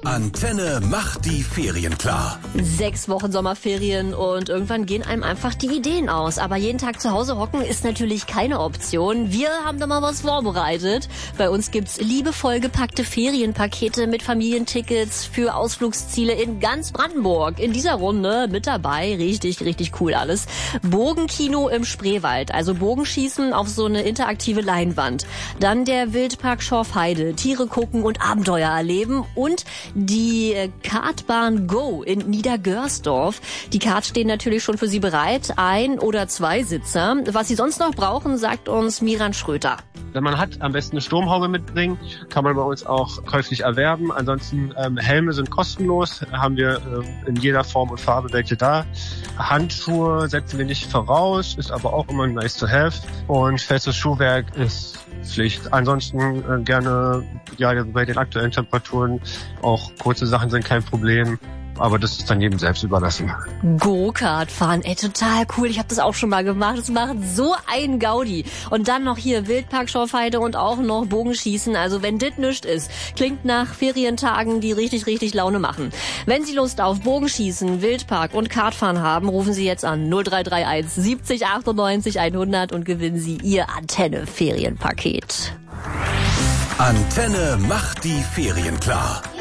Antenne macht die Ferien klar. 6 Wochen Sommerferien und irgendwann gehen einem einfach die Ideen aus. Aber jeden Tag zu Hause hocken ist natürlich keine Option. Wir haben da mal was vorbereitet. Bei uns gibt's liebevoll gepackte Ferienpakete mit Familientickets für Ausflugsziele in ganz Brandenburg. In dieser Runde mit dabei, richtig, richtig cool alles. Bogenkino im Spreewald, also Bogenschießen auf so eine interaktive Leinwand. Dann der Wildpark Schorfheide, Tiere gucken und Abenteuer erleben und die Kartbahn Go in Niedergörsdorf. Die Karts stehen natürlich schon für Sie bereit. 1 oder 2 Sitzer. Was Sie sonst noch brauchen, sagt uns Miran Schröter. Wenn man hat, am besten eine Sturmhaube mitbringen. Kann man bei uns auch käuflich erwerben. Ansonsten Helme sind kostenlos. Haben wir in jeder Form und Farbe welche da. Handschuhe setzen wir nicht voraus, ist aber auch immer nice to have. Und festes Schuhwerk ist Pflicht. Ansonsten gerne bei den aktuellen Temperaturen auch kurze Sachen sind kein Problem. Aber das ist dann jedem selbst überlassen. Go-Kart fahren, total cool. Ich habe das auch schon mal gemacht. Das macht so ein Gaudi. Und dann noch hier Wildpark Schorfheide und auch noch Bogenschießen. Also wenn dit nischt ist, klingt nach Ferientagen, die richtig, richtig Laune machen. Wenn Sie Lust auf Bogenschießen, Wildpark und Kartfahren haben, rufen Sie jetzt an 0331 70 98 100 und gewinnen Sie Ihr Antenne-Ferienpaket. Antenne macht die Ferien klar.